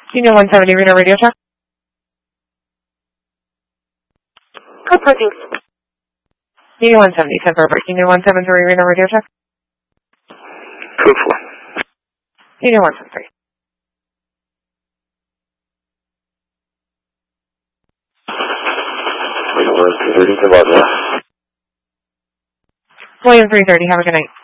Union 170, Reno radio check. Code 4, thanks. Union 170, 10 for break. Union 173, Reno radio check. Code 4. Union 173. William 330, William 330, have a good night.